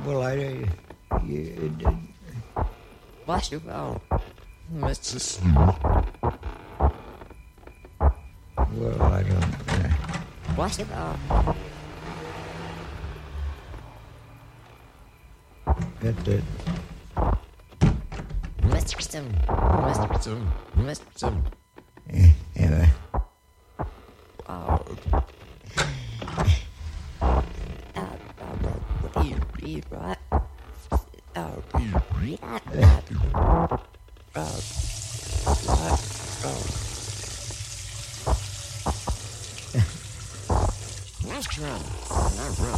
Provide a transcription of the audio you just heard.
Well, Bless you, well, Mr. well, I don't. Bless you, well. That Mr. Sim. Mr. Sim. Mr. Sim. anyway. Oh. Read, right? Oh, read that. Nice run. Not run.